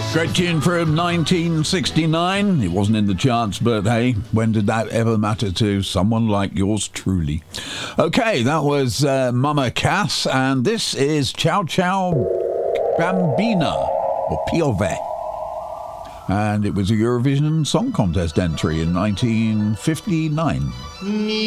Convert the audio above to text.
Great tune from 1969. It wasn't in the charts, but hey, when did that ever matter to someone like yours truly? Okay, that was Mama Cass, and this is Ciao Ciao Bambina, or Piove. And it was a Eurovision Song Contest entry in 1959.